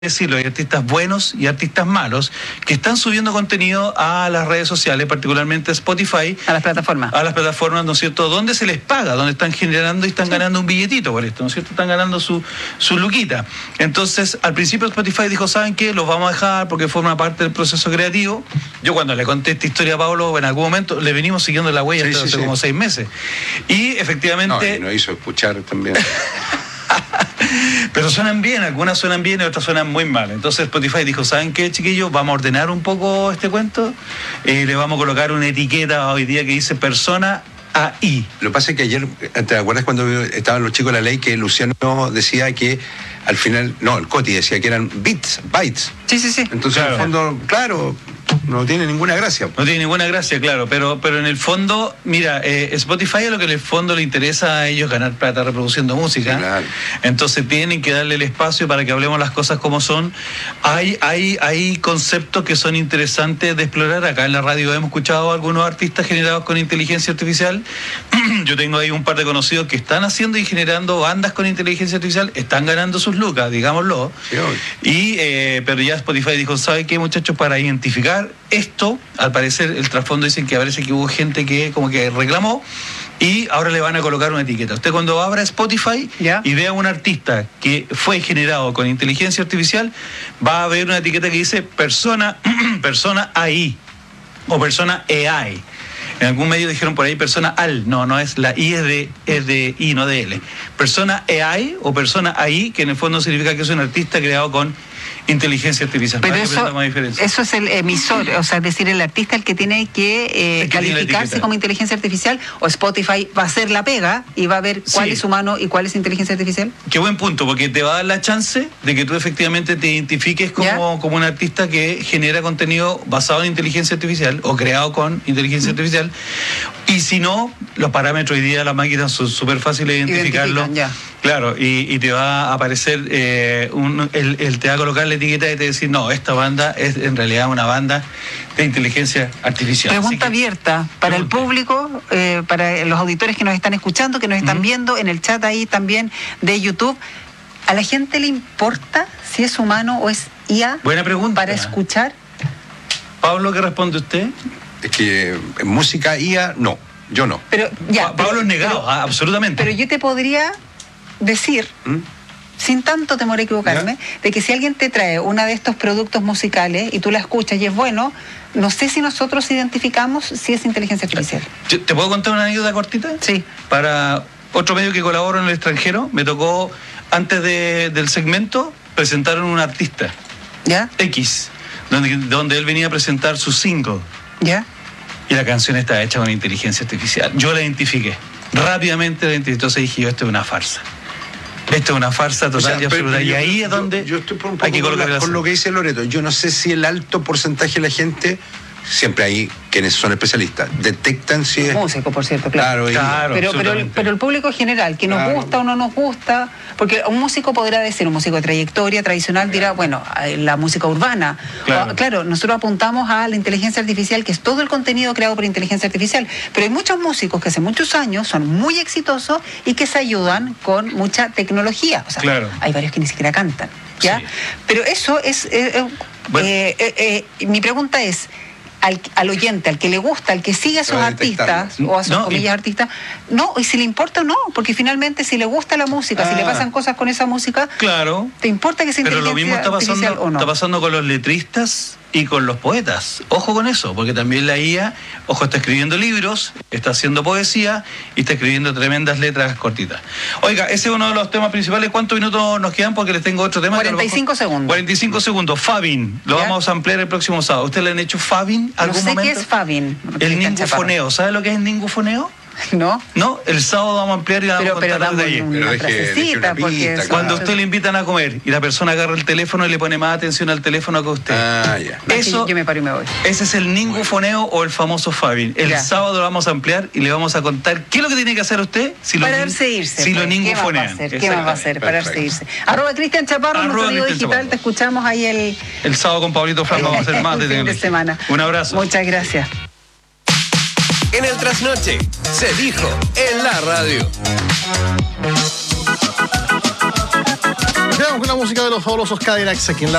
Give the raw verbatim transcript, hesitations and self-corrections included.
decirlo, hay artistas buenos y artistas malos que están subiendo contenido a las redes sociales, particularmente a Spotify. A las plataformas. A las plataformas, ¿no es cierto? Donde se les paga, donde están generando y están sí. ganando un billetito por esto, ¿no es cierto? Están ganando su, su luquita. Entonces, al principio Spotify dijo, ¿saben qué? Los vamos a dejar porque forma parte del proceso creativo. Yo cuando le conté esta historia a Pablo, en algún momento le venimos siguiendo la huella sí, sí, hace sí. como seis meses. Y efectivamente... No, y nos hizo escuchar también... Pero suenan bien, algunas suenan bien y otras suenan muy mal. Entonces Spotify dijo, ¿saben qué, chiquillos? Vamos a ordenar un poco este cuento. Eh, le vamos a colocar una etiqueta hoy día que dice persona A I. Lo que pasa es que ayer, ¿te acuerdas cuando estaban los chicos de la ley que Luciano decía que al final, no, el Coti decía que eran bits, bytes? Sí, sí, sí. Entonces, claro. en el fondo, claro... No tiene ninguna gracia. No tiene ninguna gracia, claro, pero, pero en el fondo, mira, eh, Spotify es lo que en el fondo le interesa a ellos ganar plata reproduciendo música. Sí, claro. Entonces tienen que darle el espacio para que hablemos las cosas como son. Hay, hay, hay conceptos que son interesantes de explorar. Acá en la radio hemos escuchado a algunos artistas generados con inteligencia artificial. Yo tengo ahí un par de conocidos que están haciendo y generando bandas con inteligencia artificial, están ganando sus lucas, digámoslo. Sí, y, eh, pero ya Spotify dijo, ¿sabe qué, muchachos? Para identificar esto, al parecer el trasfondo dicen que parece que hubo gente que como que reclamó y ahora le van a colocar una etiqueta. Usted cuando abra Spotify ¿Ya? y vea a un artista que fue generado con inteligencia artificial, va a ver una etiqueta que dice persona, persona A I o persona A I. En algún medio dijeron por ahí persona al, no, no es la I, es de, es de I, no de L. Persona A I o persona A I, que en el fondo significa que es un artista creado con inteligencia artificial. Pero eso, eso es el emisor, o sea, es decir, el artista el que tiene que, eh, que calificarse como inteligencia artificial, o Spotify va a hacer la pega y va a ver cuál sí. es humano y cuál es inteligencia artificial. Qué buen punto, porque te va a dar la chance de que tú efectivamente te identifiques como, como un artista que genera contenido basado en inteligencia artificial o creado con inteligencia mm. artificial. Y si no, los parámetros hoy día de las máquinas son súper fáciles de identificarlo. Claro, y, y te va a aparecer, eh, un, el, el te va a colocar la etiqueta y te va a decir, no, esta banda es en realidad una banda de inteligencia artificial. Pregunta abierta para pregunta. el público, eh, para los auditores que nos están escuchando, que nos están uh-huh. viendo en el chat ahí también de YouTube. ¿A la gente le importa si es humano o es I A? Buena pregunta. Para escuchar. Pablo, ¿qué responde usted? Es que en música I A, no, yo no. Pero ya. Pa- Pablo pero, es negado, pero, ah, absolutamente. Pero yo te podría decir, ¿Mm? sin tanto temor a equivocarme, ¿Ya? de que si alguien te trae uno de estos productos musicales y tú la escuchas y es bueno, no sé si nosotros identificamos si es inteligencia artificial. ¿Te puedo contar una anécdota cortita? Sí. Para otro medio que colaboro en el extranjero, me tocó, antes de, del segmento, presentaron un artista. ¿Ya? X, donde, donde él venía a presentar su single. ¿Ya? Y la canción está hecha con inteligencia artificial. Yo la identifiqué. Rápidamente la identifiqué. Entonces dije yo, esto es una farsa. Esto es una farsa total, o sea, y absoluta. Pero, pero y ahí yo, es donde yo, yo estoy por un poco hay que colocar con, la, con lo que dice Loreto. Yo no sé si el alto porcentaje de la gente, siempre hay quienes son especialistas, detectan si es... Músico, por cierto, claro. Claro, y, claro pero, pero, el, pero el público general, que nos claro. gusta o no nos gusta, porque un músico podrá decir, un músico de trayectoria tradicional claro. dirá, bueno, la música urbana. Claro. O, claro, nosotros apuntamos a la inteligencia artificial, que es todo el contenido creado por inteligencia artificial, pero hay muchos músicos que hace muchos años son muy exitosos y que se ayudan con mucha tecnología. O sea, claro. hay varios que ni siquiera cantan, ¿ya? Sí. Pero eso es... Eh, bueno. eh, eh, eh, mi pregunta es... Al, al oyente, al que le gusta, al que sigue a sus artistas, o a sus no, comillas y... artistas, no, y si le importa o no, porque finalmente si le gusta la música, ah, si le pasan cosas con esa música, claro, ¿te importa que sea pero lo mismo está pasando, o no? Está pasando con los letristas y con los poetas. Ojo con eso, porque también la I A, ojo, está escribiendo libros, está haciendo poesía y está escribiendo tremendas letras cortitas. Oiga, ese es uno de los temas principales. ¿Cuántos minutos nos quedan? Porque les tengo otro tema. cuarenta y cinco segundos. cuarenta y cinco segundos. Fabin, lo ¿Ya? vamos a ampliar el próximo sábado. ¿Usted le han hecho Fabin algún no sé momento? ¿Qué es Fabin? El ningufoneo. ¿Sabe lo que es el ningufoneo? ¿No? No, el sábado vamos a ampliar y vamos pero, a contar pero desde una pero frasecita, porque pista, cuando usted le invitan a comer y la persona agarra el teléfono y le pone más atención al teléfono que usted. Ah, ya. Eso, yo me paro y me voy. Ese es el ningufoneo o el famoso Fabin. El ya. sábado lo vamos a ampliar y le vamos a contar qué es lo que tiene que hacer usted si lo, pararse e irse. Si pues, lo ningufonean. ¿Qué más va a hacer? ¿Qué más va a hacer? Pararse e irse. Arroba Cristian Chaparro, nuestro sonido digital, Chaparro. Te escuchamos ahí el... El sábado con Pablito Fran vamos a hacer más de, fin de semana. Un abrazo. Muchas gracias. En el trasnoche se dijo en la radio. quedamos con la música de los fabulosos Cadillacs aquí en la